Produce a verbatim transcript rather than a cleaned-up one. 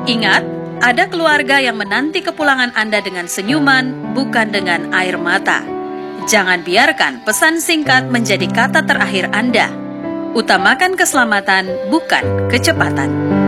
Ingat, ada keluarga yang menanti kepulangan Anda dengan senyuman, bukan dengan air mata. Jangan biarkan pesan singkat menjadi kata terakhir Anda. Utamakan keselamatan, bukan kecepatan.